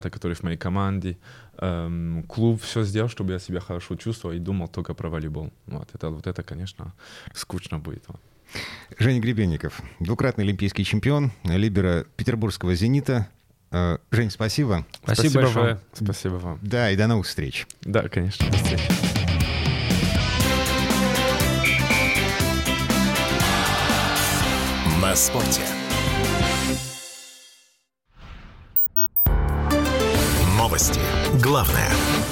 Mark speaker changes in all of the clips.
Speaker 1: который в моей команде. Клуб все сделал, чтобы я себя хорошо чувствовал и думал только про волейбол. Это, конечно, скучно будет.
Speaker 2: Женя Гребенников, двукратный олимпийский чемпион, либеро петербургского «Зенита». Жень, спасибо.
Speaker 1: Спасибо большое. Спасибо вам.
Speaker 2: Да, и до новых встреч.
Speaker 1: Да, конечно, до встречи.
Speaker 3: На спорте. Новости. Главное.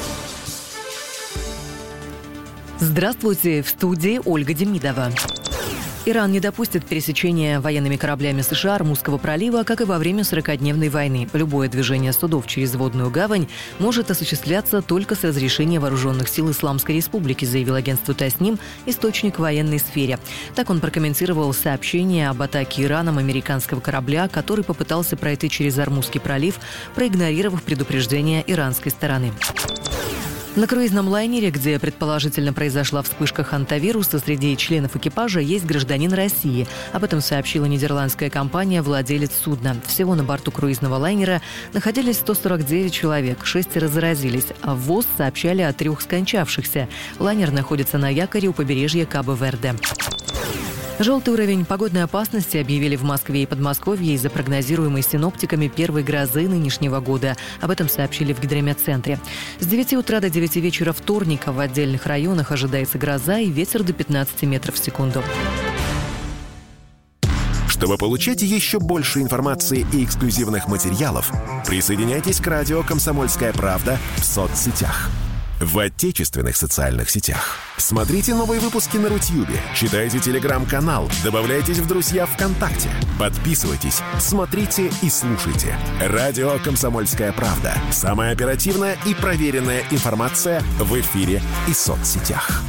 Speaker 4: Здравствуйте, в студии Ольга Демидова. Иран не допустит пересечения военными кораблями США Ормузского пролива, как и во время 40-дневной войны. Любое движение судов через водную гавань может осуществляться только с разрешения вооруженных сил Исламской Республики, заявил агентству Тасним источник в военной сфере. Так он прокомментировал сообщение об атаке Ираном американского корабля, который попытался пройти через Ормузский пролив, проигнорировав предупреждение иранской стороны. На круизном лайнере, где предположительно произошла вспышка хантавируса, среди членов экипажа есть гражданин России. Об этом сообщила нидерландская компания «Владелец судна». Всего на борту круизного лайнера находились 149 человек, 6 заразились, а в ВОЗ сообщали о 3 скончавшихся. Лайнер находится на якоре у побережья Кабо-Верде. Желтый уровень погодной опасности объявили в Москве и Подмосковье из-за прогнозируемой синоптиками первой грозы нынешнего года. Об этом сообщили в гидрометцентре. С 9 утра до 9 вечера вторника в отдельных районах ожидается гроза и ветер до 15 метров в секунду.
Speaker 3: Чтобы получать еще больше информации и эксклюзивных материалов, присоединяйтесь к радио «Комсомольская правда» в соцсетях. В отечественных социальных сетях. Смотрите новые выпуски на Рутьюбе, читайте телеграм-канал, добавляйтесь в друзья ВКонтакте, подписывайтесь, смотрите и слушайте. Радио «Комсомольская правда». Самая оперативная и проверенная информация в эфире и соцсетях.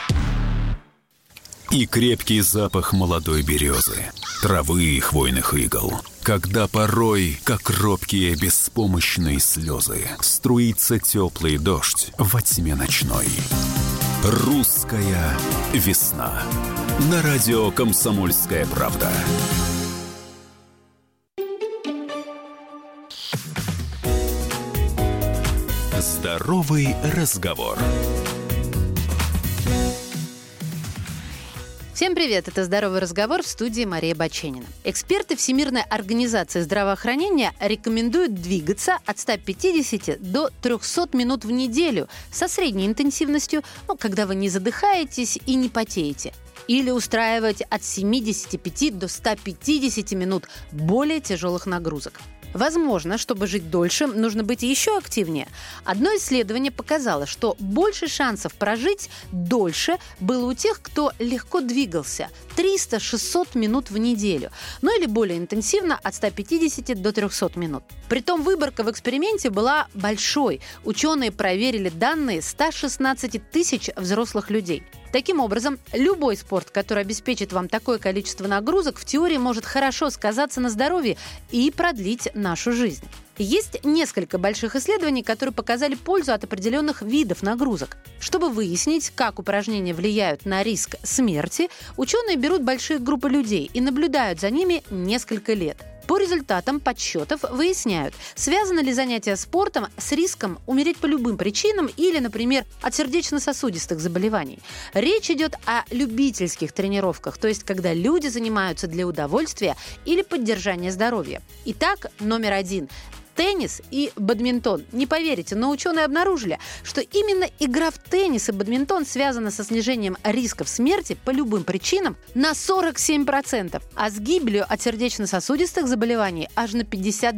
Speaker 5: И крепкий запах молодой березы, травы и хвойных игл. Когда порой, как робкие беспомощные слезы, струится теплый дождь во тьме ночной. Русская весна. На радио «Комсомольская правда». Здоровый разговор.
Speaker 6: Всем привет! Это «Здоровый разговор», в студии Мария Баченина. Эксперты Всемирной организации здравоохранения рекомендуют двигаться от 150 до 300 минут в неделю со средней интенсивностью, когда вы не задыхаетесь и не потеете. Или устраивать от 75 до 150 минут более тяжелых нагрузок. Возможно, чтобы жить дольше, нужно быть еще активнее. Одно исследование показало, что больше шансов прожить дольше было у тех, кто легко двигался – 300-600 минут в неделю. Ну или более интенсивно от 150 до 300 минут. Притом выборка в эксперименте была большой. Ученые проверили данные 116 тысяч взрослых людей. Таким образом, любой спорт, который обеспечит вам такое количество нагрузок, в теории может хорошо сказаться на здоровье и продлить нашу жизнь. Есть несколько больших исследований, которые показали пользу от определенных видов нагрузок. Чтобы выяснить, как упражнения влияют на риск смерти, ученые берут большие группы людей и наблюдают за ними несколько лет. По результатам подсчетов выясняют, связано ли занятие спортом с риском умереть по любым причинам или, например, от сердечно-сосудистых заболеваний. Речь идет о любительских тренировках, то есть когда люди занимаются для удовольствия или поддержания здоровья. Итак, номер 1. Теннис и бадминтон. Не поверите, но ученые обнаружили, что именно игра в теннис и бадминтон связана со снижением рисков смерти по любым причинам на 47%, а с гибелью от сердечно-сосудистых заболеваний аж на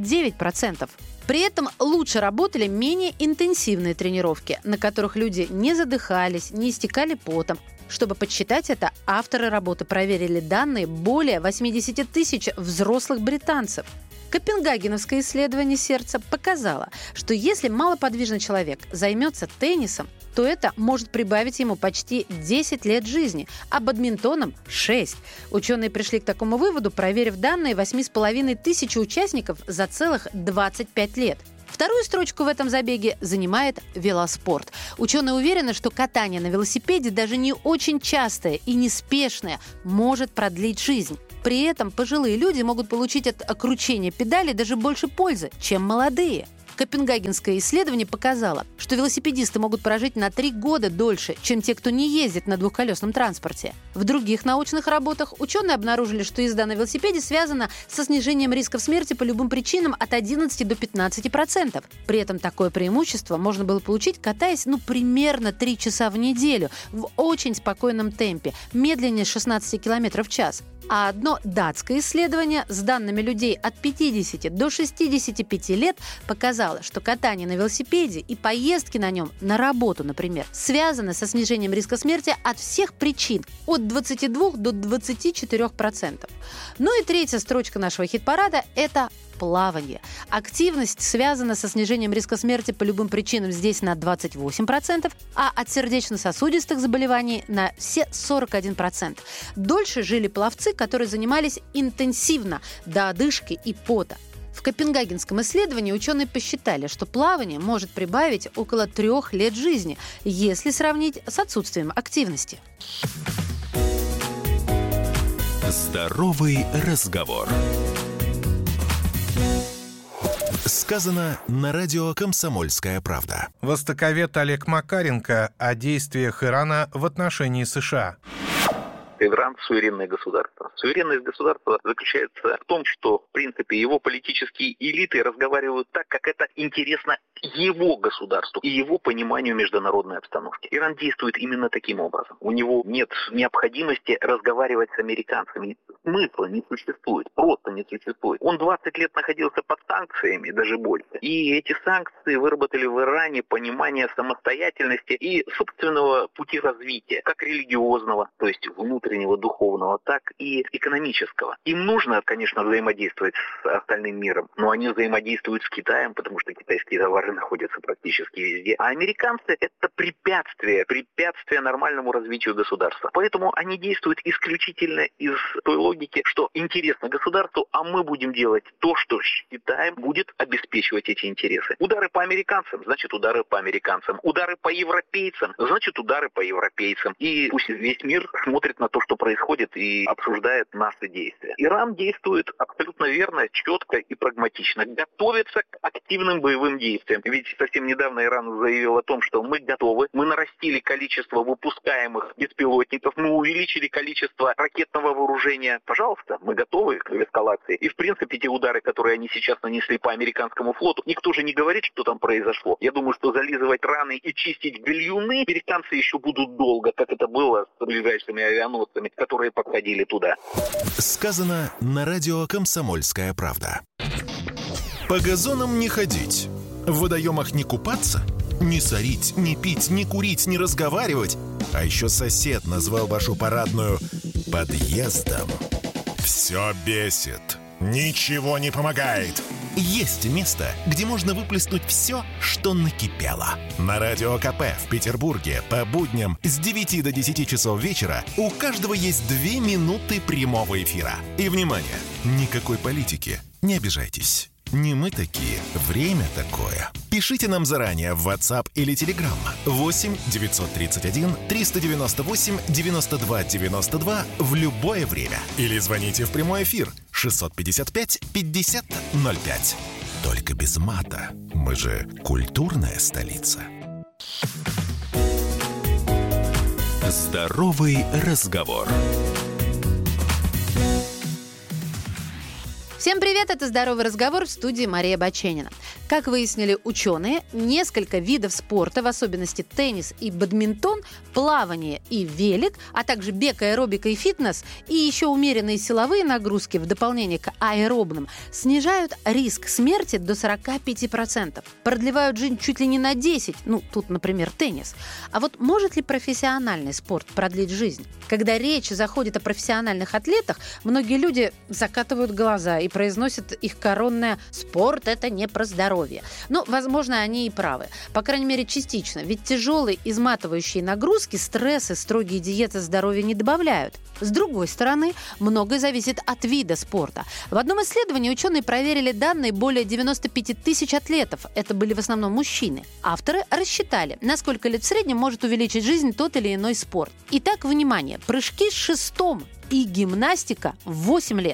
Speaker 6: 59%. При этом лучше работали менее интенсивные тренировки, на которых люди не задыхались, не истекали потом. Чтобы подсчитать это, авторы работы проверили данные более 80 тысяч взрослых британцев. Копенгагеновское исследование сердца показало, что если малоподвижный человек займется теннисом, то это может прибавить ему почти 10 лет жизни, а бадминтоном – 6. Ученые пришли к такому выводу, проверив данные 8,5 тысячи участников за целых 25 лет. Вторую строчку в этом забеге занимает велоспорт. Ученые уверены, что катание на велосипеде, даже не очень частое и неспешное, может продлить жизнь. При этом пожилые люди могут получить от кручения педали даже больше пользы, чем молодые. Копенгагенское исследование показало, что велосипедисты могут прожить на 3 года дольше, чем те, кто не ездит на двухколесном транспорте. В других научных работах ученые обнаружили, что езда на велосипеде связана со снижением рисков смерти по любым причинам от 11 до 15%. При этом такое преимущество можно было получить, катаясь примерно 3 часа в неделю в очень спокойном темпе, медленнее 16 км в час. А одно датское исследование с данными людей от 50 до 65 лет показало, что катание на велосипеде и поездки на нем на работу, например, связаны со снижением риска смерти от всех причин от 22 до 24%. Ну и третья строчка нашего хит-парада – это плавание. Активность связана со снижением риска смерти по любым причинам здесь на 28%, а от сердечно-сосудистых заболеваний на все 41%. Дольше жили пловцы, которые занимались интенсивно, до одышки и пота. В копенгагенском исследовании ученые посчитали, что плавание может прибавить около 3 лет жизни, если сравнить с отсутствием активности.
Speaker 5: Здоровый разговор. Сказано на радио «Комсомольская правда».
Speaker 7: Востоковед Олег Макаренко о действиях Ирана в отношении США.
Speaker 8: Иран – суверенное государство. Суверенность государства заключается в том, что, в принципе, его политические элиты разговаривают так, как это интересно его государству и его пониманию международной обстановки. Иран действует именно таким образом. У него нет необходимости разговаривать с американцами. Смысла не существует, просто не существует. Он 20 лет находился под санкциями, даже больше. И эти санкции выработали в Иране понимание самостоятельности и собственного пути развития, как религиозного, то есть внутреннего духовного, так и экономического. Им нужно, конечно, взаимодействовать с остальным миром, но они взаимодействуют с Китаем, потому что китайские товары находятся практически везде. А американцы – это препятствие нормальному развитию государства. Поэтому они действуют исключительно из той логики, что интересно государству, а мы будем делать то, что считаем будет обеспечивать эти интересы. Удары по американцам – значит удары по американцам. Удары по европейцам – значит удары по европейцам. И пусть весь мир смотрит на то, что происходит, и обсуждает наши действия. Иран действует абсолютно верно, четко и прагматично. Готовится к активным боевым действиям. Ведь совсем недавно Иран заявил о том, что мы готовы, мы нарастили количество выпускаемых беспилотников, мы увеличили количество ракетного вооружения. Пожалуйста, мы готовы к эскалации. И в принципе те удары, которые они сейчас нанесли по американскому флоту, никто же не говорит, что там произошло. Я думаю, что зализывать раны и чистить гальюны американцы еще будут долго, как это было с ближайшими авианосцами, которые подходили туда.
Speaker 5: Сказано на радио «Комсомольская правда». По газонам не ходить, в водоемах не купаться, не сорить, не пить, не курить, не разговаривать. А еще сосед назвал вашу парадную подъездом. Все бесит, ничего не помогает. Есть место, где можно выплеснуть все, что накипело. На Радио КП в Петербурге по будням с 9 до 10 часов вечера у каждого есть 2 минуты прямого эфира. И, внимание, никакой политики, не обижайтесь. Не мы такие, время такое. Пишите нам заранее в WhatsApp или Telegram 8 931 398 92 92 в любое время. Или звоните в прямой эфир 655 50 05. Только без мата. Мы же культурная столица. Здоровый разговор.
Speaker 6: Всем привет, это «Здоровый разговор», в студии Мария Баченина. Как выяснили ученые, несколько видов спорта, в особенности теннис и бадминтон, плавание и велик, а также бег, аэробика и фитнес, и еще умеренные силовые нагрузки в дополнение к аэробным, снижают риск смерти до 45%. Продлевают жизнь чуть ли не на 10, тут, например, теннис. А вот может ли профессиональный спорт продлить жизнь? Когда речь заходит о профессиональных атлетах, многие люди закатывают глаза и произносят их коронное «спорт – это не про здоровье». Возможно, они и правы. По крайней мере, частично. Ведь тяжелые, изматывающие нагрузки, стрессы, строгие диеты здоровья не добавляют. С другой стороны, многое зависит от вида спорта. В одном исследовании ученые проверили данные более 95 тысяч атлетов. Это были в основном мужчины. Авторы рассчитали, на сколько лет в среднем может увеличить жизнь тот или иной спорт. Итак, внимание, прыжки с шестом и гимнастика в 8 лет.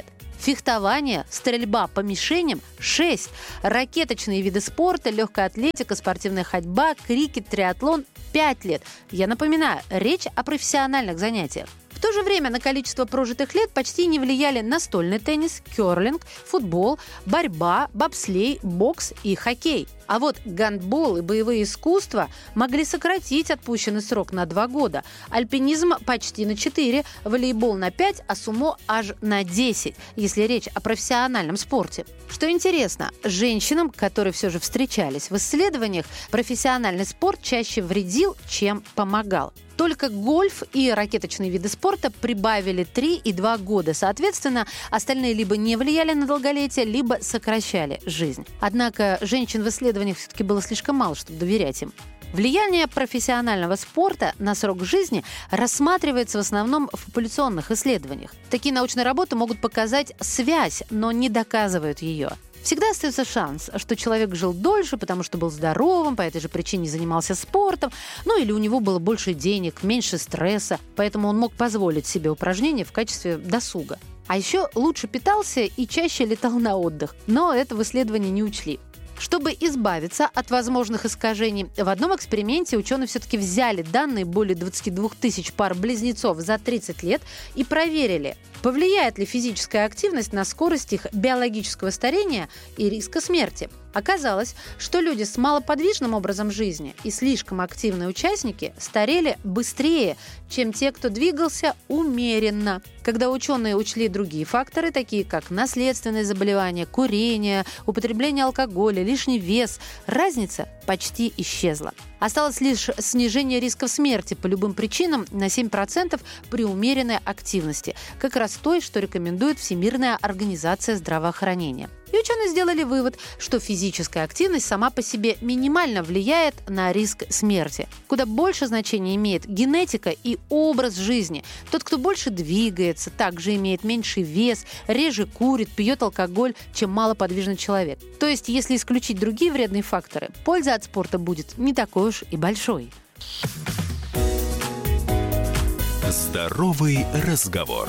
Speaker 6: фехтование, стрельба по мишеням – 6, ракеточные виды спорта, легкая атлетика, спортивная ходьба, крикет, триатлон – 5 лет. Я напоминаю, речь о профессиональных занятиях. В то же время на количество прожитых лет почти не влияли настольный теннис, керлинг, футбол, борьба, бобслей, бокс и хоккей. А вот гандбол и боевые искусства могли сократить отпущенный срок на 2 года. Альпинизм почти на 4, волейбол на 5, а сумо аж на 10, если речь о профессиональном спорте. Что интересно, женщинам, которые все же встречались в исследованиях, профессиональный спорт чаще вредил, чем помогал. Только гольф и ракеточные виды спорта прибавили 3 и 2 года. Соответственно, остальные либо не влияли на долголетие, либо сокращали жизнь. Однако женщин в исследованиях все-таки было слишком мало, чтобы доверять им. Влияние профессионального спорта на срок жизни рассматривается в основном в популяционных исследованиях. Такие научные работы могут показать связь, но не доказывают ее. Всегда остается шанс, что человек жил дольше, потому что был здоровым, по этой же причине занимался спортом, ну или у него было больше денег, меньше стресса, поэтому он мог позволить себе упражнения в качестве досуга. А еще лучше питался и чаще летал на отдых, но это в исследовании не учли. Чтобы избавиться от возможных искажений, в одном эксперименте ученые все-таки взяли данные более 22 тысяч пар близнецов за 30 лет и проверили, повлияет ли физическая активность на скорость их биологического старения и риска смерти. Оказалось, что люди с малоподвижным образом жизни и слишком активные участники старели быстрее, чем те, кто двигался умеренно. Когда ученые учли другие факторы, такие как наследственные заболевания, курение, употребление алкоголя, лишний вес, разница почти исчезла. Осталось лишь снижение рисков смерти по любым причинам на 7% при умеренной активности, как раз той, что рекомендует Всемирная организация здравоохранения. И ученые сделали вывод, что физическая активность сама по себе минимально влияет на риск смерти. Куда больше значения имеет генетика и образ жизни. Тот, кто больше двигается, также имеет меньший вес, реже курит, пьет алкоголь, чем малоподвижный человек. То есть, если исключить другие вредные факторы, польза от спорта будет не такой уж и большой.
Speaker 3: Здоровый разговор.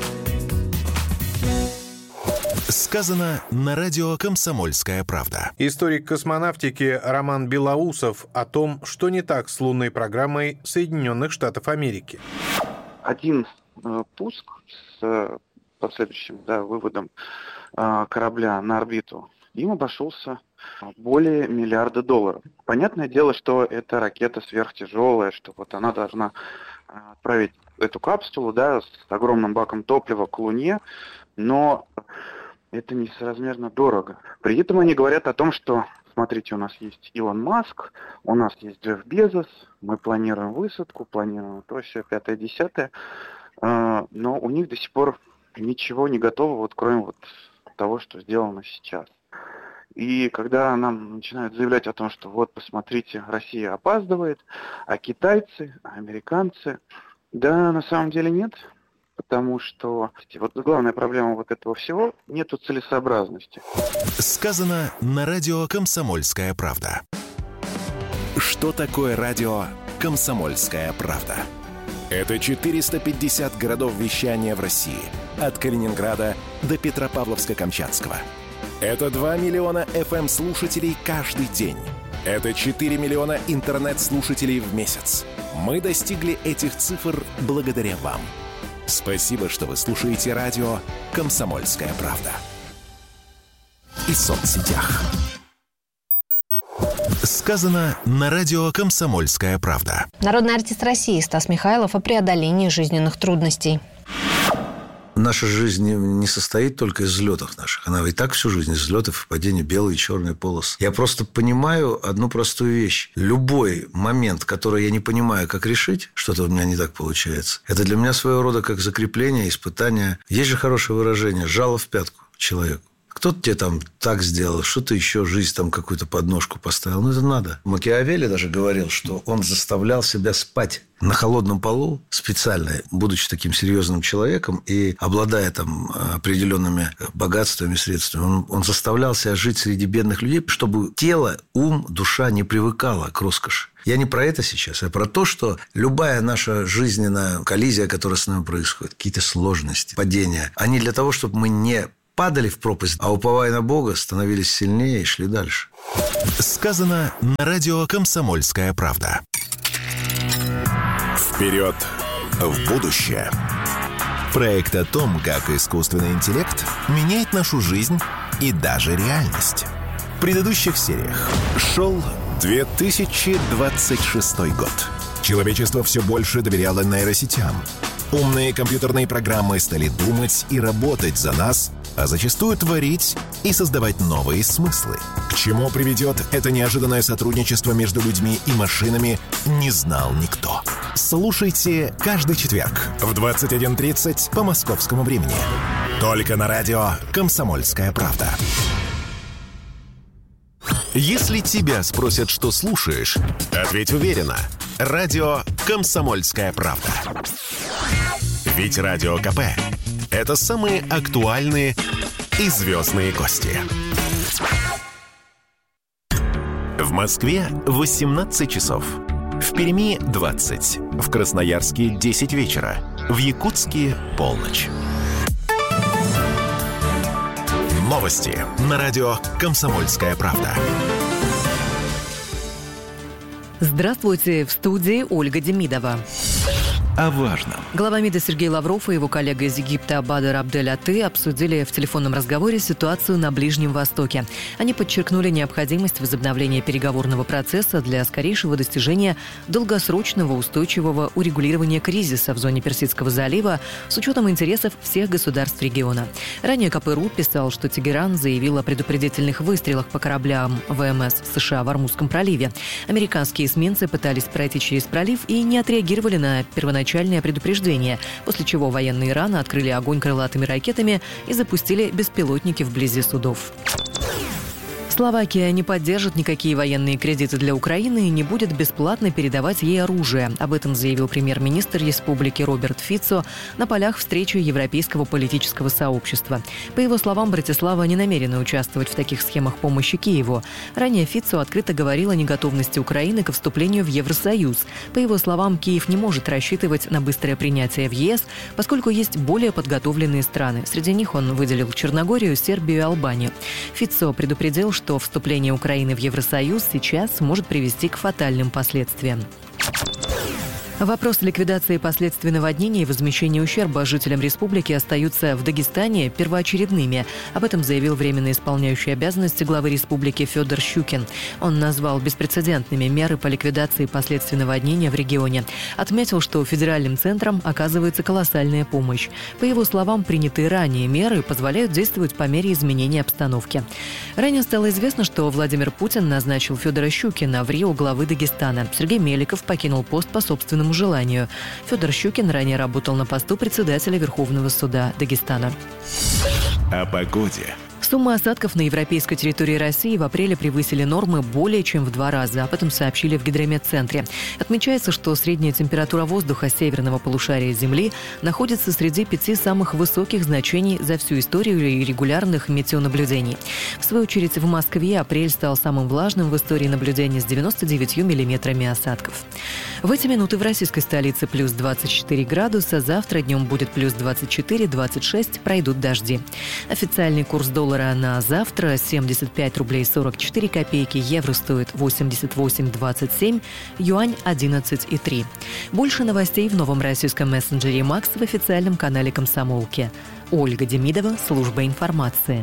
Speaker 3: Сказано на радио «Комсомольская правда».
Speaker 7: Историк космонавтики Роман Белоусов о том, что не так с лунной программой Соединенных Штатов Америки.
Speaker 9: Один пуск с последующим выводом корабля на орбиту им обошелся более $1 миллиарда. Понятное дело, что эта ракета сверхтяжелая, что вот она должна отправить эту капсулу с огромным баком топлива к Луне, но это несоразмерно дорого. При этом они говорят о том, что, смотрите, у нас есть Илон Маск, у нас есть Джефф Безос, мы планируем высадку, планируем то, все, 5-10, но у них до сих пор ничего не готово, кроме того, что сделано сейчас. И когда нам начинают заявлять о том, что посмотрите, Россия опаздывает, а китайцы, а американцы, на самом деле нет. Потому что главная проблема этого всего – нету целесообразности.
Speaker 3: Сказано на радио «Комсомольская правда». Что такое радио «Комсомольская правда»? Это 450 городов вещания в России. От Калининграда до Петропавловска-Камчатского. Это 2 миллиона FM-слушателей каждый день. Это 4 миллиона интернет-слушателей в месяц. Мы достигли этих цифр благодаря вам. Спасибо, что вы слушаете радио «Комсомольская правда». И в соцсетях. Сказано на радио «Комсомольская правда».
Speaker 10: Народный артист России Стас Михайлов о преодолении жизненных трудностей.
Speaker 11: Наша жизнь не состоит только из взлетов наших. Она и так всю жизнь из взлетов и падений, белые и черные полосы. Я просто понимаю одну простую вещь. Любой момент, который я не понимаю, как решить, что-то у меня не так получается, это для меня своего рода как закрепление, испытание. Есть же хорошее выражение «жало в пятку» человеку. Кто-то тебе там так сделал, что-то еще, жизнь там какую-то подножку поставил. Это надо. Макиавелли даже говорил, что он заставлял себя спать на холодном полу специально, будучи таким серьезным человеком и обладая там определенными богатствами, средствами. Он заставлял себя жить среди бедных людей, чтобы тело, ум, душа не привыкало к роскоши. Я не про это сейчас, а про то, что любая наша жизненная коллизия, которая с нами происходит, какие-то сложности, падения, они для того, чтобы мы не падали в пропасть, а уповая на Бога, становились сильнее и шли дальше.
Speaker 3: Сказано на радио «Комсомольская правда». Вперед в будущее. Проект о том, как искусственный интеллект меняет нашу жизнь и даже реальность. В предыдущих сериях шел 2026 год. Человечество все больше доверяло нейросетям. Умные компьютерные программы стали думать и работать за нас, а зачастую творить и создавать новые смыслы. К чему приведет это неожиданное сотрудничество между людьми и машинами, не знал никто. Слушайте каждый четверг в 21:30 по московскому времени. Только на радио «Комсомольская правда». Если тебя спросят, что слушаешь, ответь уверенно. Радио «Комсомольская правда». Ведь Радио КП – это самые актуальные и звездные гости. В Москве 18 часов. В Перми 20. В Красноярске 10 вечера. В Якутске полночь. Новости на радио «Комсомольская правда».
Speaker 4: Здравствуйте, в студии Ольга Демидова.
Speaker 5: О важном.
Speaker 4: Глава МИДа Сергей Лавров и его коллега из Египта Бадр Абдель-Аты обсудили в телефонном разговоре ситуацию на Ближнем Востоке. Они подчеркнули необходимость возобновления переговорного процесса для скорейшего достижения долгосрочного устойчивого урегулирования кризиса в зоне Персидского залива с учетом интересов всех государств региона. Ранее КПРУ писал, что Тегеран заявил о предупредительных выстрелах по кораблям ВМС США в Ормузском проливе. Американские эсминцы пытались пройти через пролив и не отреагировали на первоначальное предупреждение, после чего военные Ирана открыли огонь крылатыми ракетами и запустили беспилотники вблизи судов. Словакия не поддержит никакие военные кредиты для Украины и не будет бесплатно передавать ей оружие. Об этом заявил премьер-министр республики Роберт Фицо на полях встречи Европейского политического сообщества. По его словам, Братислава не намерена участвовать в таких схемах помощи Киеву. Ранее Фицо открыто говорил о неготовности Украины к вступлению в Евросоюз. По его словам, Киев не может рассчитывать на быстрое принятие в ЕС, поскольку есть более подготовленные страны. Среди них он выделил Черногорию, Сербию и Албанию. Фицо предупредил, что вступление Украины в Евросоюз сейчас может привести к фатальным последствиям. Вопрос ликвидации последствий наводнения и возмещения ущерба жителям республики остаются в Дагестане первоочередными. Об этом заявил временно исполняющий обязанности главы республики Федор Щукин. Он назвал беспрецедентными меры по ликвидации последствий наводнения в регионе. Отметил, что федеральным центрам оказывается колоссальная помощь. По его словам, принятые ранее меры позволяют действовать по мере изменения обстановки. Ранее стало известно, что Владимир Путин назначил Федора Щукина в РИО главы Дагестана. Сергей Меликов покинул пост по собственному желанию. Федор Щукин ранее работал на посту председателя Верховного суда Дагестана.
Speaker 3: О погоде.
Speaker 4: Суммы осадков на европейской территории России в апреле превысили нормы более чем в 2 раза. Об этом сообщили в Гидрометцентре. Отмечается, что средняя температура воздуха северного полушария Земли находится среди 5 самых высоких значений за всю историю регулярных метеонаблюдений. В свою очередь, в Москве апрель стал самым влажным в истории наблюдения с 99 миллиметрами осадков. В эти минуты в российской столице плюс 24 градуса, завтра днем будет плюс 24-26, пройдут дожди. Официальный курс доллара на завтра 75 рублей 44 копейки, евро стоит 88,27, юань 11,3. Больше новостей в новом российском мессенджере «Макс» в официальном канале «Комсомолки». Ольга Демидова, служба информации.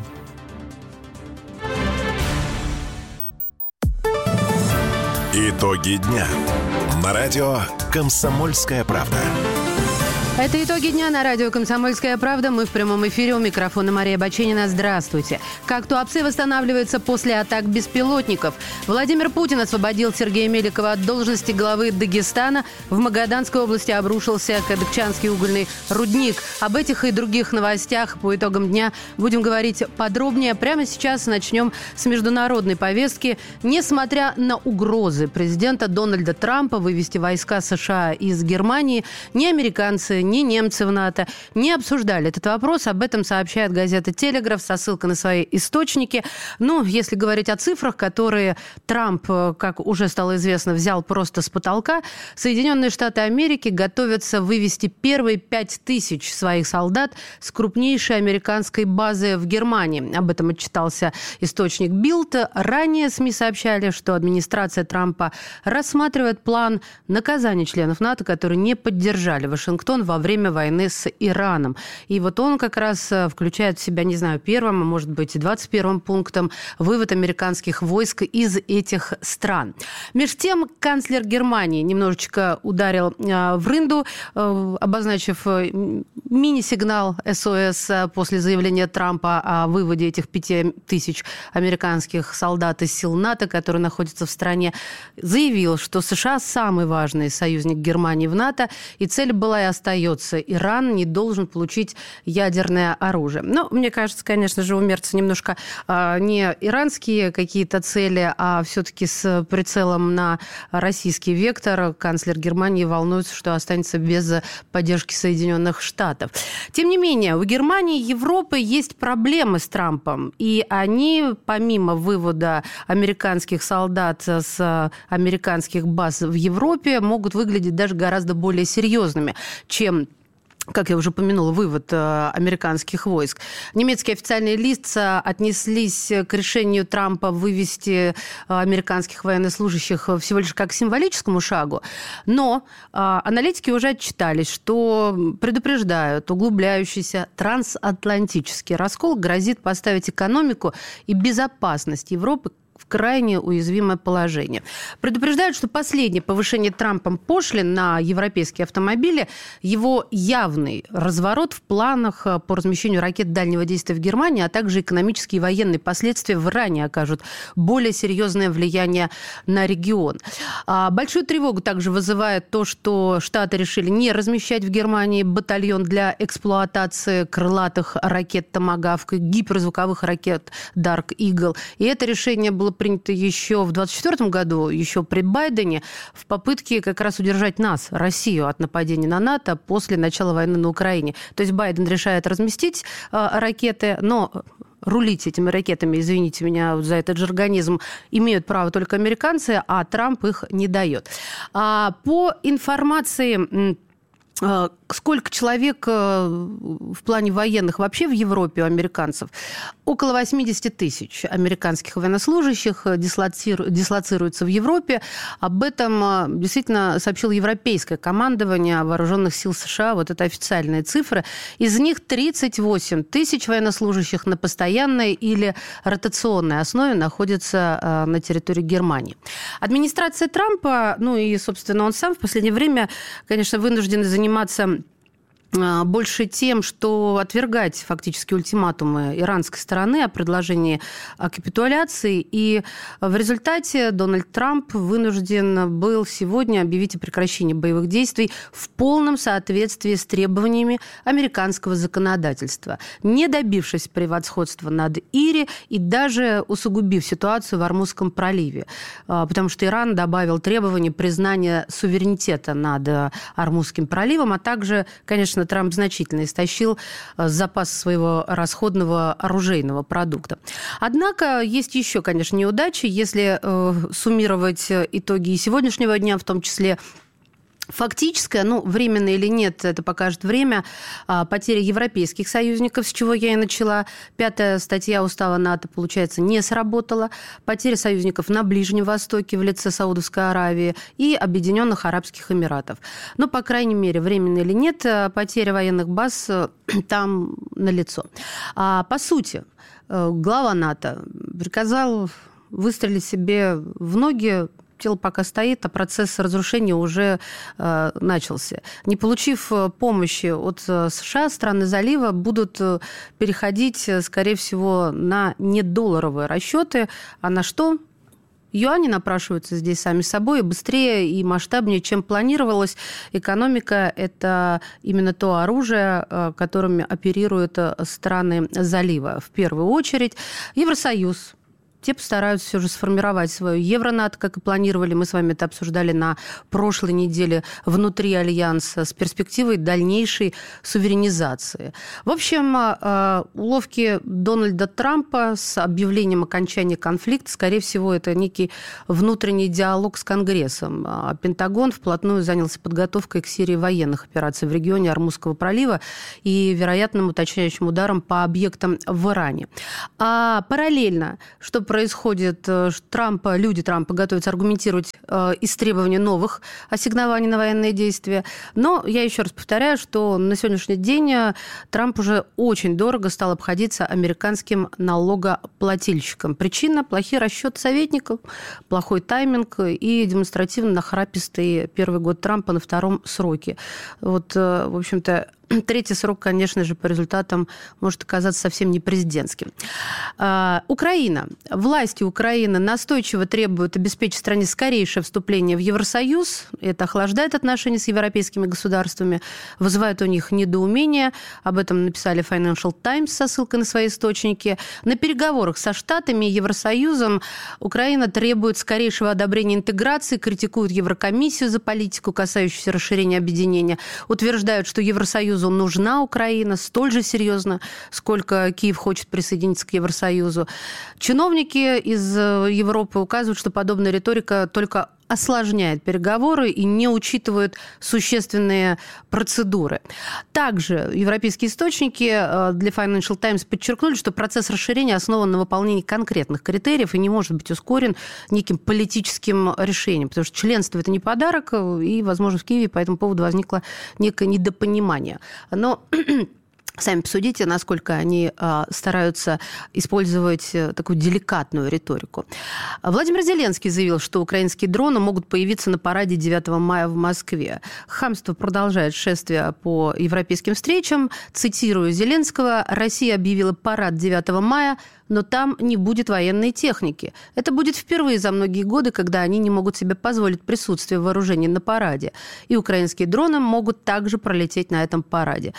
Speaker 3: Итоги дня на радио «Комсомольская правда».
Speaker 6: Это итоги дня на радио «Комсомольская правда». Мы в прямом эфире. У микрофона Мария Баченина. Здравствуйте. Как Туапсе восстанавливается после атак беспилотников? Владимир Путин освободил Сергея Меликова от должности главы Дагестана. В Магаданской области обрушился Кадыкчанский угольный рудник. Об этих и других новостях по итогам дня будем говорить подробнее. Прямо сейчас начнем с международной повестки. Несмотря на угрозы президента Дональда Трампа вывести войска США из Германии, ни американцы, ни немцы в НАТО не обсуждали этот вопрос. Об этом сообщает газета «Телеграф» со ссылкой на свои источники. Ну, если говорить о цифрах, которые Трамп, как уже стало известно, взял просто с потолка, Соединенные Штаты Америки готовятся вывести первые 5000 своих солдат с крупнейшей американской базы в Германии. Об этом отчитался источник Билд. Ранее СМИ сообщали, что администрация Трампа рассматривает план наказания членов НАТО, которые не поддержали Вашингтон во время войны с Ираном. И вот он как раз включает в себя, не знаю, первым, а может быть и 21-м пунктом вывод американских войск из этих стран. Меж тем, канцлер Германии немножечко ударил в рынду, обозначив мини-сигнал СОС после заявления Трампа о выводе этих 5000 американских солдат из сил НАТО, которые находятся в стране. Заявил, что США самый важный союзник Германии в НАТО, и цель была и остается: Иран не должен получить ядерное оружие. Но мне кажется, конечно же, у Мерца немножко не иранские какие-то цели, а все-таки с прицелом на российский вектор. Канцлер Германии волнуется, что останется без поддержки Соединенных Штатов. Тем не менее, у Германии и Европы есть проблемы с Трампом, и они, помимо вывода американских солдат с американских баз в Европе, могут выглядеть даже гораздо более серьезными, чем, как я уже упомянула, вывод американских войск. Немецкие официальные лица отнеслись к решению Трампа вывести американских военнослужащих всего лишь как к символическому шагу, но аналитики уже отчитались, что предупреждают, углубляющийся трансатлантический раскол грозит поставить экономику и безопасность Европы в крайне уязвимое положение. Предупреждают, что последнее повышение Трампом пошлин на европейские автомобили, его явный разворот в планах по размещению ракет дальнего действия в Германии, а также экономические и военные последствия в Иране окажут более серьезное влияние на регион. Большую тревогу также вызывает то, что Штаты решили не размещать в Германии батальон для эксплуатации крылатых ракет «Томагавк» и гиперзвуковых ракет «Дарк Игл». И это решение было принято еще в 2024 году, еще при Байдене, в попытке как раз удержать нас, Россию, от нападения на НАТО после начала войны на Украине. То есть Байден решает разместить ракеты, но рулить этими ракетами, извините меня за этот жаргонизм, имеют право только американцы, а Трамп их не дает. По информации... Сколько человек в плане военных вообще в Европе у американцев? Около 80 тысяч американских военнослужащих дислоцируются в Европе. Об этом действительно сообщило европейское командование вооруженных сил США. Вот это официальные цифры. Из них 38 тысяч военнослужащих на постоянной или ротационной основе находятся на территории Германии. Администрация Трампа, ну и, собственно, он сам в последнее время, конечно, вынужден заниматься больше тем, что отвергать фактически ультиматумы иранской стороны о предложении о капитуляции. И в результате Дональд Трамп вынужден был сегодня объявить о прекращении боевых действий в полном соответствии с требованиями американского законодательства, не добившись превосходства над Ири и даже усугубив ситуацию в Ормузском проливе. Потому что Иран добавил требования признания суверенитета над Ормузским проливом, а также, конечно, Трамп значительно истощил запас своего расходного оружейного продукта. Однако есть еще, конечно, неудачи. Если суммировать итоги и сегодняшнего дня, в том числе фактическая, ну, временно или нет, это покажет время, потеря европейских союзников, с чего я и начала. 5-я статья устава НАТО, получается, не сработала. Потеря союзников на Ближнем Востоке в лице Саудовской Аравии и Объединенных Арабских Эмиратов. Но, по крайней мере, временно или нет, потеря военных баз там налицо. По сути, глава НАТО приказал выстрелить себе в ноги. Тело пока стоит, а процесс разрушения уже начался. Не получив помощи от США, страны залива будут переходить, скорее всего, на недолларовые расчеты. А на что? Юани напрашиваются здесь сами собой быстрее и масштабнее, чем планировалось. Экономика – это именно то оружие, которыми оперируют страны залива. В первую очередь Евросоюз те постараются все же сформировать свою Евронато, как и планировали. Мы с вами это обсуждали на прошлой неделе внутри Альянса с перспективой дальнейшей суверенизации. В общем, уловки Дональда Трампа с объявлением окончания конфликта, скорее всего, это некий внутренний диалог с Конгрессом. Пентагон вплотную занялся подготовкой к серии военных операций в регионе Ормузского пролива и вероятным уточняющим ударом по объектам в Иране. А параллельно, что происходит, люди Трампа готовятся аргументировать истребование новых ассигнований на военные действия. Но я еще раз повторяю, что на сегодняшний день Трамп уже очень дорого стал обходиться американским налогоплательщикам. Причина – плохие расчеты советников, плохой тайминг и демонстративно нахрапистый первый год Трампа на втором сроке. Вот, в общем-то, третий срок, конечно же, по результатам может оказаться совсем не президентским. Украина. Власти Украины настойчиво требуют обеспечить стране скорейшее вступление в Евросоюз. Это охлаждает отношения с европейскими государствами, вызывает у них недоумение. Об этом написали Financial Times со ссылкой на свои источники. На переговорах со Штатами и Евросоюзом Украина требует скорейшего одобрения интеграции, критикует Еврокомиссию за политику, касающуюся расширения объединения, утверждают, что Евросоюз нужна Украина столь же серьезно, сколько Киев хочет присоединиться к Евросоюзу. Чиновники из Европы указывают, что подобная риторика только осложняет переговоры и не учитывает существенные процедуры. Также европейские источники для Financial Times подчеркнули, что процесс расширения основан на выполнении конкретных критериев и не может быть ускорен неким политическим решением, потому что членство – это не подарок, и, возможно, в Киеве по этому поводу возникло некое недопонимание. Но сами посудите, насколько они стараются использовать такую деликатную риторику. Владимир Зеленский заявил, что украинские дроны могут появиться на параде 9 мая в Москве. Хамство продолжает шествие по европейским встречам. Цитирую Зеленского: «Россия объявила парад 9 мая, но там не будет военной техники. Это будет впервые за многие годы, когда они не могут себе позволить присутствие вооружений на параде. И украинские дроны могут также пролететь на этом параде».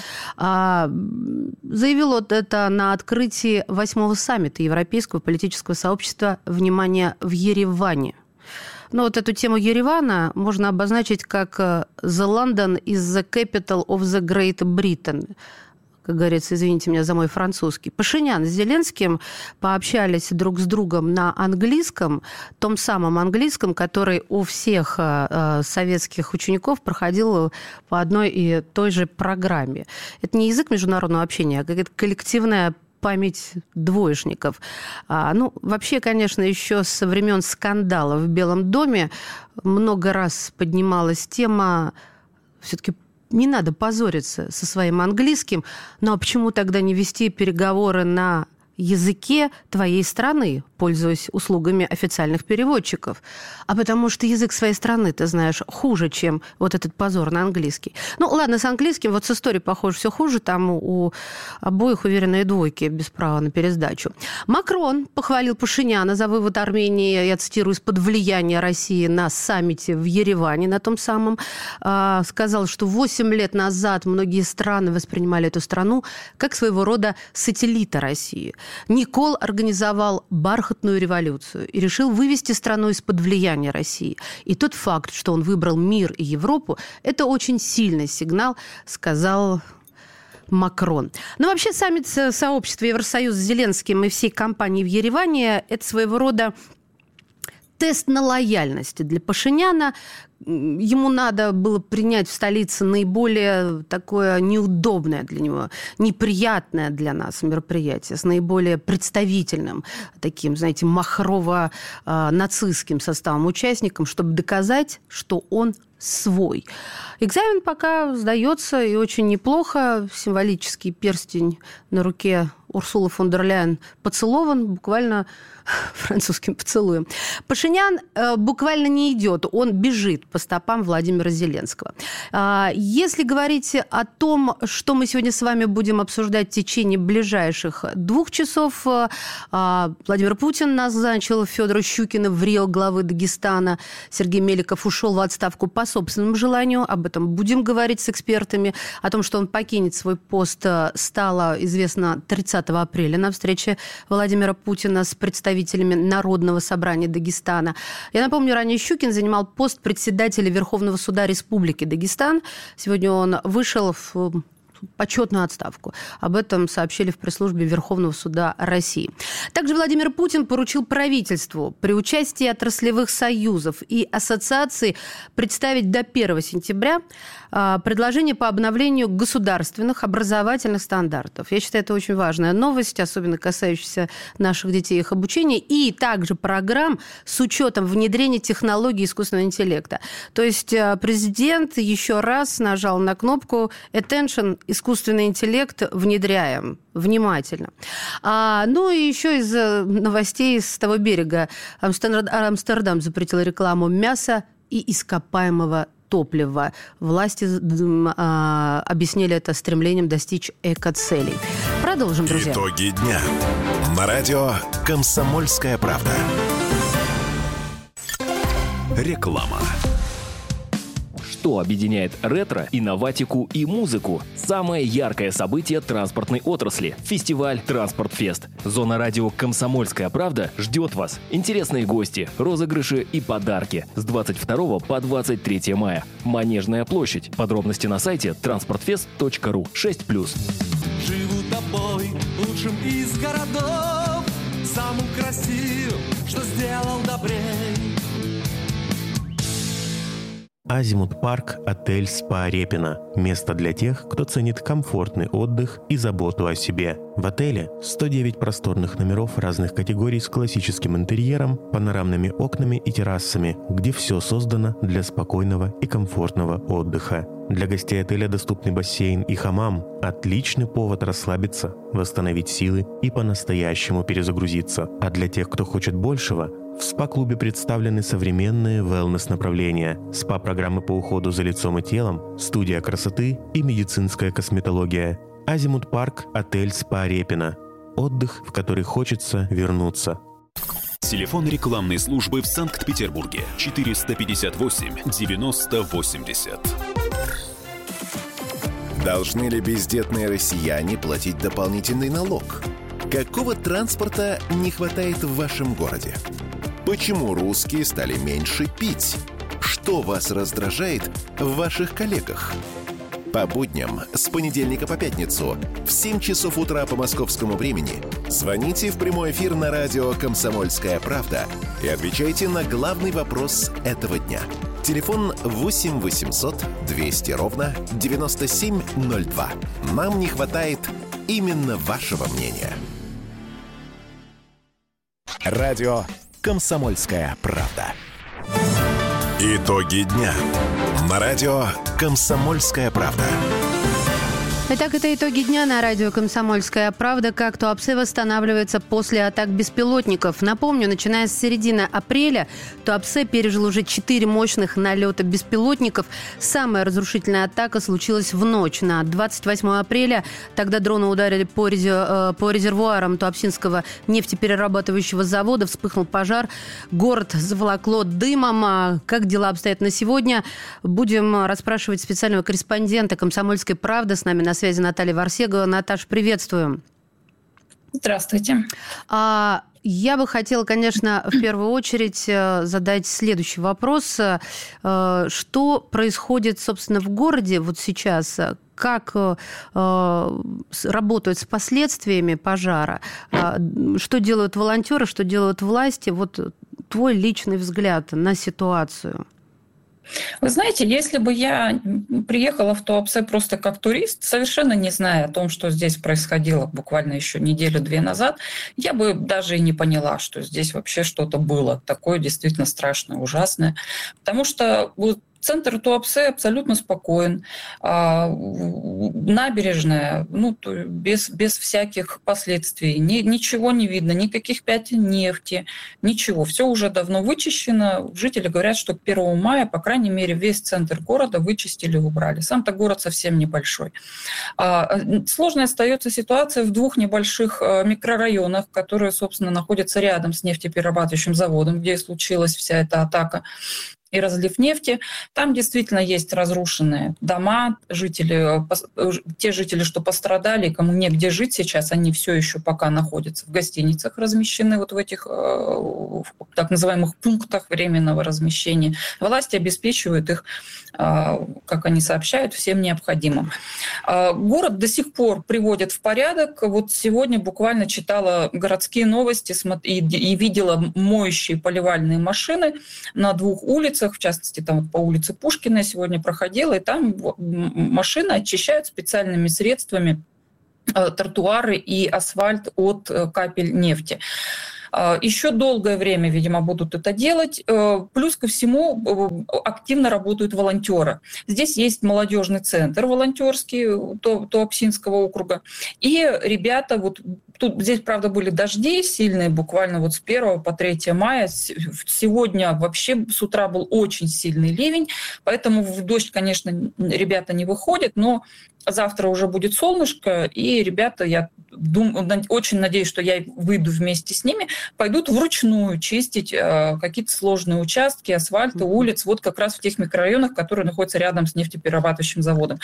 Speaker 6: Заявил это на открытии 8-го саммита Европейского политического сообщества «Внимание» в Ереване. Но вот эту тему Еревана можно обозначить как «The London is the capital of the Great Britain». Как говорится, извините меня за мой французский. Пашинян с Зеленским пообщались друг с другом на английском, том самом английском, который у всех советских учеников проходил по одной и той же программе. Это не язык международного общения, а какая-то коллективная память двоечников. Вообще, конечно, еще со времен скандала в Белом доме много раз поднималась тема все-таки. Не надо позориться со своим английским, но почему тогда не вести переговоры на языке твоей страны, пользуясь услугами официальных переводчиков? А потому что язык своей страны, ты знаешь, хуже, чем вот этот позор на английский. Ладно, с английским, вот с историей, похоже, все хуже. Там у обоих уверенные двойки без права на пересдачу. Макрон похвалил Пашиняна за вывод Армении, я цитирую, из-под влияния России на саммите в Ереване, на том самом. Сказал, что 8 лет назад многие страны воспринимали эту страну как своего рода сателлита России. Никол организовал бархатную революцию и решил вывести страну из-под влияния России. И тот факт, что он выбрал мир и Европу, это очень сильный сигнал, сказал Макрон. Вообще саммит сообщества Евросоюза с Зеленским и всей компанией в Ереване – это своего рода тест на лояльность для Пашиняна. Ему надо было принять в столице наиболее такое неудобное для него, неприятное для нас мероприятие с наиболее представительным, таким, знаете, махрово-нацистским составом участников, чтобы доказать, что он свой. Экзамен пока сдается, и очень неплохо. Символический перстень на руке Урсулы фон дер Ляйен поцелован буквально французским поцелуем. Пашинян буквально не идет, он бежит по стопам Владимира Зеленского. Если говорить о том, что мы сегодня с вами будем обсуждать в течение ближайших 2 часов, Владимир Путин назначил Федора Щукина в рио главы Дагестана. Сергей Меликов ушел в отставку по собственному желанию. Об этом будем говорить с экспертами. О том, что он покинет свой пост, стало известно 30 30 апреля на встрече Владимира Путина с представителями Народного собрания Дагестана. Я напомню, ранее Щукин занимал пост председателя Верховного суда Республики Дагестан. Сегодня он вышел в почетную отставку. Об этом сообщили в пресс-службе Верховного суда России. Также Владимир Путин поручил правительству при участии отраслевых союзов и ассоциаций представить до 1 сентября предложение по обновлению государственных образовательных стандартов. Я считаю, это очень важная новость, особенно касающаяся наших детей и их обучения, и также программ с учетом внедрения технологий искусственного интеллекта. То есть президент еще раз нажал на кнопку «Attention», искусственный интеллект внедряем. Внимательно. Ну и еще из новостей с того берега. Амстердам запретил рекламу мяса и ископаемого топлива. Власти объяснили это стремлением достичь экоцелей. Продолжим, друзья.
Speaker 3: Итоги дня. На радио «Комсомольская правда».
Speaker 12: Реклама. Что объединяет ретро, инноватику и музыку? Самое яркое событие транспортной отрасли – фестиваль «Транспортфест». Зона радио «Комсомольская правда» ждет вас. Интересные гости, розыгрыши и подарки с 22 по 23 мая. Манежная площадь. Подробности на сайте transportfest.ru 6+.
Speaker 13: Живу тобой, лучшим из городов, самым красивым, что сделал добрей.
Speaker 14: Азимут Парк, отель «Спа Репино». Место для тех, кто ценит комфортный отдых и заботу о себе. В отеле 109 просторных номеров разных категорий с классическим интерьером, панорамными окнами и террасами, где все создано для спокойного и комфортного отдыха. Для гостей отеля доступны бассейн и хамам. Отличный повод расслабиться, восстановить силы и по-настоящему перезагрузиться. А для тех, кто хочет большего, в СПА-клубе представлены современные wellness-направления, СПА-программы по уходу за лицом и телом, студия красоты и медицинская косметология. Азимут Парк, отель «Спа Репино». Отдых, в который хочется вернуться.
Speaker 5: Телефон рекламной службы в Санкт-Петербурге 458 90 80.
Speaker 3: Должны ли бездетные россияне платить дополнительный налог? Какого транспорта не хватает в вашем городе? Почему русские стали меньше пить? Что вас раздражает в ваших коллегах? По будням с понедельника по пятницу в 7 часов утра по московскому времени звоните в прямой эфир на радио «Комсомольская правда» и отвечайте на главный вопрос этого дня. Телефон 8 800 200 ровно 9702. Нам не хватает именно вашего мнения. Радио «Комсомольская правда». Итоги дня. На радио «Комсомольская правда».
Speaker 6: Итак, это итоги дня на радио «Комсомольская правда». Как Туапсе восстанавливается после атак беспилотников. Напомню, начиная с середины апреля Туапсе пережил уже 4 мощных налета беспилотников. Самая разрушительная атака случилась в ночь на 28 апреля. Тогда дроны ударили по резервуарам Туапсинского нефтеперерабатывающего завода. Вспыхнул пожар. Город заволокло дымом. Как дела обстоят на сегодня? Будем расспрашивать специального корреспондента «Комсомольской правды». С нами на связи Наталья Варсегова. Наташ, приветствуем.
Speaker 15: Здравствуйте.
Speaker 6: Я бы хотела, конечно, в первую очередь задать следующий вопрос. Что происходит, собственно, в городе вот сейчас? Как работают с последствиями пожара? Что делают волонтеры, что делают власти? Вот твой личный взгляд на ситуацию.
Speaker 15: Вы знаете, если бы я приехала в Туапсе просто как турист, совершенно не зная о том, что здесь происходило буквально еще неделю-две назад, я бы даже и не поняла, что здесь вообще что-то было такое действительно страшное, ужасное. Потому что центр Туапсе абсолютно спокоен, набережная, без всяких последствий, ничего не видно, никаких пятен нефти, ничего. Все уже давно вычищено. Жители говорят, что к 1 мая, по крайней мере, весь центр города вычистили и убрали. Сам-то город совсем небольшой. Сложной остается ситуация в 2 небольших микрорайонах, которые, собственно, находятся рядом с нефтеперерабатывающим заводом, где и случилась вся эта атака. и разлив нефти. Там действительно есть разрушенные дома, те жители, что пострадали, кому негде жить сейчас, они все еще пока находятся в гостиницах, размещены вот в этих так называемых пунктах временного размещения. Власти обеспечивают их, как они сообщают, всем необходимым. Город до сих пор приводят в порядок. Вот сегодня буквально читала городские новости и видела моющие поливальные машины на 2 улицах, в частности, там по улице Пушкина я сегодня проходила, и там машины очищают специальными средствами тротуары и асфальт от капель нефти. Еще долгое время, видимо, будут это делать. Плюс ко всему активно работают волонтеры. Здесь есть молодежный центр волонтерский Туапсинского округа. И ребята, вот тут здесь, правда, были дожди сильные, буквально вот с 1 по 3 мая. Сегодня вообще с утра был очень сильный ливень, поэтому в дождь, конечно, ребята не выходят, но завтра уже будет солнышко, и ребята, я очень надеюсь, что я выйду вместе с ними, пойдут вручную чистить какие-то сложные участки асфальта, улиц, вот как раз в тех микрорайонах, которые находятся рядом с нефтеперерабатывающим заводом.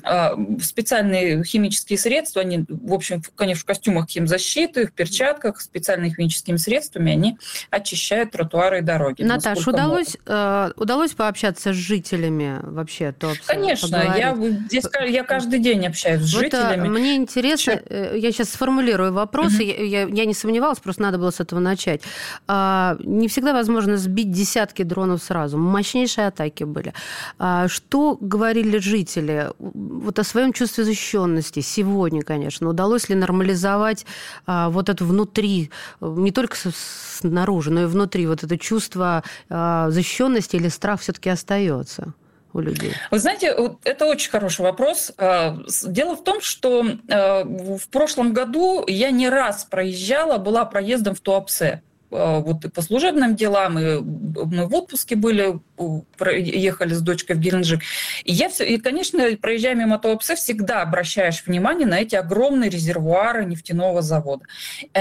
Speaker 15: Специальные химические средства, они, в общем, конечно, в костюмах химзащиты, в перчатках, специальными химическими средствами, они очищают тротуары и дороги.
Speaker 6: Наташа, удалось пообщаться с жителями вообще?
Speaker 15: Конечно, я каждый день общаюсь с жителями.
Speaker 6: Мне интересно, я сейчас сформулирую вопрос, я не сомневалась, просто надо было с этого начать. Не всегда возможно сбить десятки дронов сразу. Мощнейшие атаки были. Что говорили жители вот о своем чувстве защищенности сегодня, конечно? Удалось ли нормализовать вот это внутри, не только снаружи, но и внутри, вот это чувство защищенности, или страх все-таки остается у людей?
Speaker 15: Вы знаете, это очень хороший вопрос. Дело в том, что в прошлом году я не раз была проездом в Туапсе. Вот и по служебным делам, и мы в отпуске были, ехали с дочкой в Геленджик. И, конечно, проезжая мимо Туапсе, всегда обращаешь внимание на эти огромные резервуары нефтяного завода. И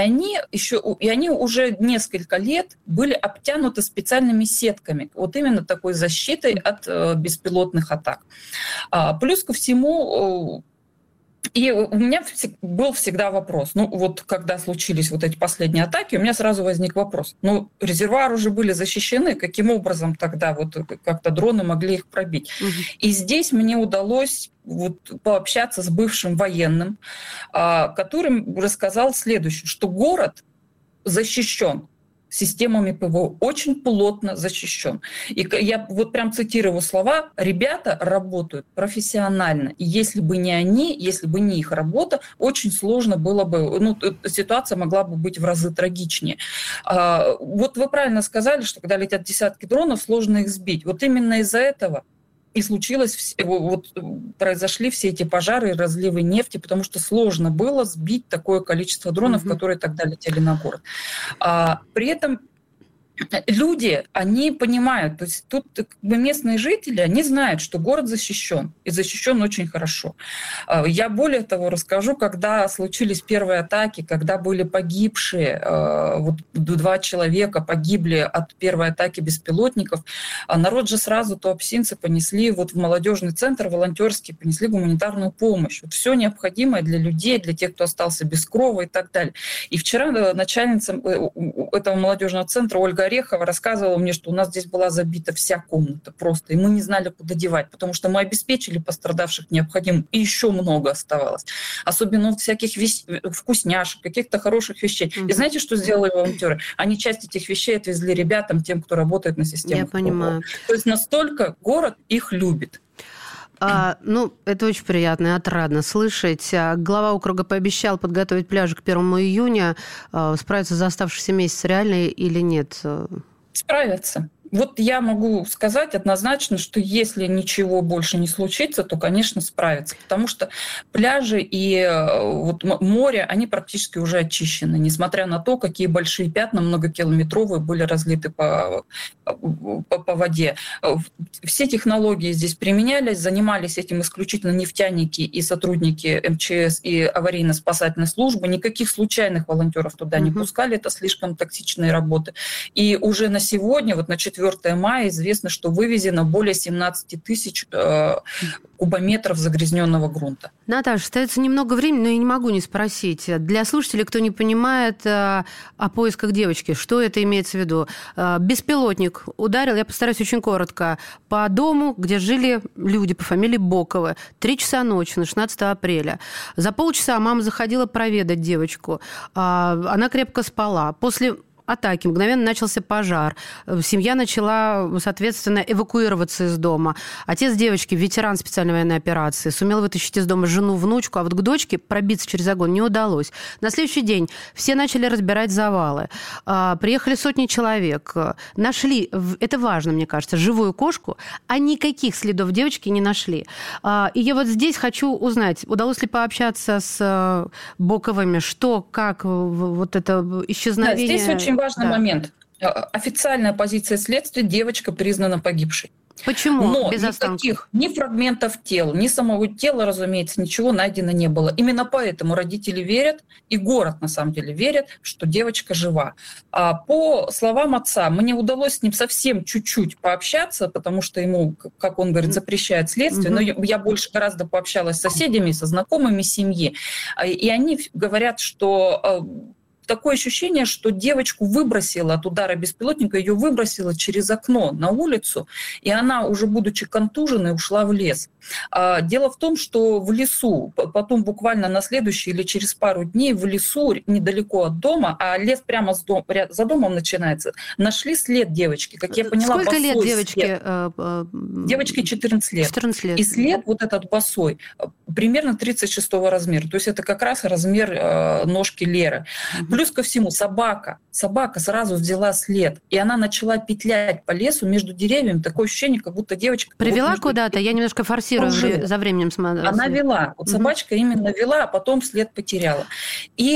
Speaker 15: они уже несколько лет были обтянуты специальными сетками, вот именно такой защитой от беспилотных атак. Плюс ко всему, и у меня был всегда вопрос, вот когда случились вот эти последние атаки, у меня сразу возник вопрос, резервуары уже были защищены, каким образом тогда вот как-то дроны могли их пробить? И здесь мне удалось пообщаться с бывшим военным, который рассказал следующее, что город защищен системами ПВО, очень плотно защищен. И я вот прям цитирую его слова: ребята работают профессионально. И если бы не они, если бы не их работа, очень сложно было бы, ситуация могла бы быть в разы трагичнее. Вот вы правильно сказали, что когда летят десятки дронов, сложно их сбить. Вот именно из-за этого и произошли все эти пожары и разливы нефти, потому что сложно было сбить такое количество дронов, которые тогда летели на город. При этом люди, они понимают, то есть тут местные жители, они знают, что город защищен, и защищен очень хорошо. Я более того расскажу, когда случились первые атаки, когда были погибшие, 2 человека погибли от первой атаки беспилотников, народ же сразу, туапсинцы, понесли в молодежный центр волонтерский, понесли гуманитарную помощь. Все необходимое для людей, для тех, кто остался без крова и так далее. И вчера начальница этого молодежного центра Ольга Орехова рассказывала мне, что у нас здесь была забита вся комната просто, и мы не знали, куда девать, потому что мы обеспечили пострадавших необходимым, и еще много оставалось. Особенно всяких вкусняшек, каких-то хороших вещей. И знаете, что сделали волонтеры? Они часть этих вещей отвезли ребятам, тем, кто работает на системах.
Speaker 6: Я понимаю.
Speaker 15: То есть настолько город их любит.
Speaker 6: Это очень приятно и отрадно слышать. Глава округа пообещал подготовить пляжи к 1 июня. Справиться за оставшийся месяц реально или нет?
Speaker 15: Справятся. Вот я могу сказать однозначно, что если ничего больше не случится, то, конечно, справятся. Потому что пляжи и море, они практически уже очищены, несмотря на то, какие большие пятна многокилометровые были разлиты по воде. Все технологии здесь применялись, занимались этим исключительно нефтяники и сотрудники МЧС и аварийно-спасательной службы. Никаких случайных волонтеров туда не пускали, это слишком токсичные работы. И уже на сегодня, на 4 4 мая известно, что вывезено более 17 тысяч кубометров загрязненного грунта.
Speaker 6: Наташа, остается немного времени, но я не могу не спросить. Для слушателей, кто не понимает о поисках девочки, что это имеется в виду? Беспилотник ударил, я постараюсь очень коротко, по дому, где жили люди по фамилии Боковы. 3 часа ночи на 16 апреля. За полчаса мама заходила проведать девочку. Она крепко спала. После атаки мгновенно начался пожар. Семья начала, соответственно, эвакуироваться из дома. Отец девочки, ветеран специальной военной операции, сумел вытащить из дома жену, внучку, а вот к дочке пробиться через огонь не удалось. На следующий день все начали разбирать завалы. Приехали сотни человек. Нашли, это важно, мне кажется, живую кошку, а никаких следов девочки не нашли. И я вот здесь хочу узнать, удалось ли пообщаться с Боковыми, что, как вот это исчезновение...
Speaker 15: Да, здесь очень важный момент. Официальная позиция следствия: девочка признана погибшей.
Speaker 6: Почему?
Speaker 15: Но
Speaker 6: без
Speaker 15: никаких ни фрагментов тел, ни самого тела, разумеется, ничего найдено не было. Именно поэтому родители верят, и город на самом деле верит, что девочка жива. А по словам отца, мне удалось с ним совсем чуть-чуть пообщаться, потому что ему, как он говорит, запрещает следствие, но я больше гораздо пообщалась с соседями, со знакомыми семьи, и они говорят, что... Такое ощущение, что девочку выбросило от удара беспилотника, ее выбросило через окно на улицу, и она, уже будучи контуженной, ушла в лес. Дело в том, что в лесу, потом буквально на следующий или через пару дней в лесу, недалеко от дома, а лес прямо за домом начинается, нашли след девочки. Как я поняла,
Speaker 6: сколько лет девочке?
Speaker 15: Девочке 14 лет.
Speaker 6: 14 лет.
Speaker 15: И след вот этот босой примерно 36 размера. То есть это как раз размер ножки Леры. Плюс ко всему собака сразу взяла след, и она начала петлять по лесу между деревьями. Такое ощущение, как будто девочка...
Speaker 6: Привела куда-то? Я немножко форсирую за временем.
Speaker 15: Она вела. Вот собачка именно вела, а потом след потеряла. И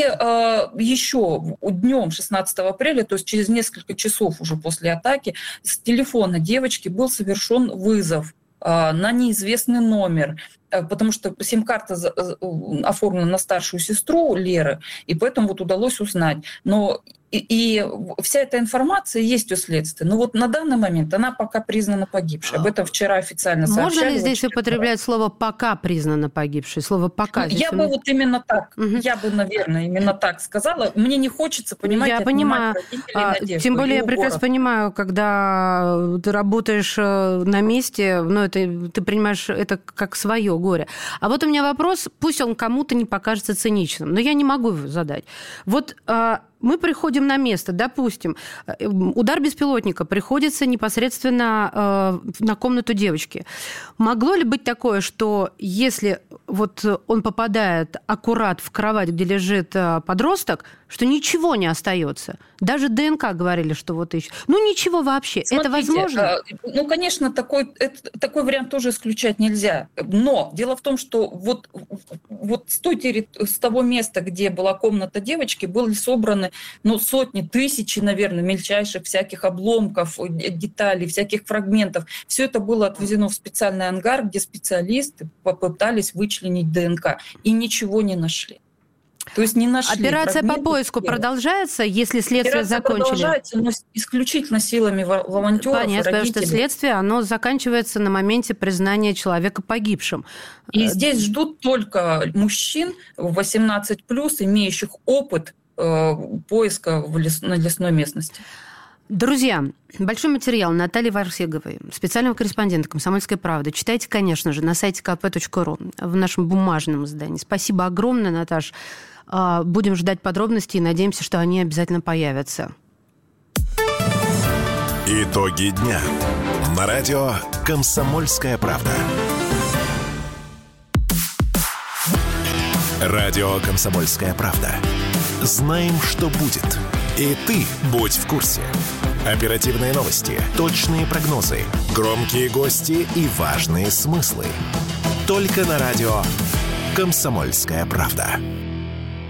Speaker 15: еще днем 16 апреля, то есть через несколько часов уже после атаки, с телефона девочки был совершен вызов на неизвестный номер, потому что сим-карта оформлена на старшую сестру Леры, и поэтому вот удалось узнать. Но и вся эта информация есть у следствия. Но вот на данный момент она пока признана погибшей. Об этом вчера официально сообщали.
Speaker 6: Можно ли здесь употреблять слово «пока признана погибшей»? Слово «пока».
Speaker 15: Я бы вот именно так, я бы, наверное, именно так сказала. Мне не хочется, понимать,
Speaker 6: я понимаю. Тем более я прекрасно понимаю, когда ты работаешь на месте, ты принимаешь это как свое горе. А вот у меня вопрос, пусть он кому-то не покажется циничным, но я не могу его задать. Вот мы приходим на место, допустим, удар беспилотника приходится непосредственно на комнату девочки. Могло ли быть такое, что если вот он попадает аккурат в кровать, где лежит подросток, что ничего не остается? Даже ДНК говорили, что вот ищут. Ничего вообще.
Speaker 15: Смотрите,
Speaker 6: это возможно?
Speaker 15: Конечно, такой вариант тоже исключать нельзя. Но дело в том, что вот с того места, где была комната девочки, были собраны сотни, тысячи, наверное, мельчайших всяких обломков, деталей, всяких фрагментов. Все это было отвезено в специальный ангар, где специалисты попытались вычленить ДНК и ничего не нашли. То есть не нашли.
Speaker 6: Операция по поиску продолжается, если следствие закончили?
Speaker 15: Продолжается, но исключительно силами волонтеров.
Speaker 6: Понятно, потому что следствие, оно заканчивается на моменте признания человека погибшим.
Speaker 15: И здесь ждут только мужчин 18+, имеющих опыт поиска на лесной местности.
Speaker 6: Друзья, большой материал Натальи Варсеговой, специального корреспондента «Комсомольской правды». Читайте, конечно же, на сайте kp.ru, в нашем бумажном издании. Спасибо огромное, Наташ. Будем ждать подробностей и надеемся, что они обязательно появятся.
Speaker 3: Итоги дня. На радио «Комсомольская правда». Радио «Комсомольская правда». Знаем, что будет. И ты будь в курсе. Оперативные новости, точные прогнозы, громкие гости и важные смыслы. Только на радио «Комсомольская правда».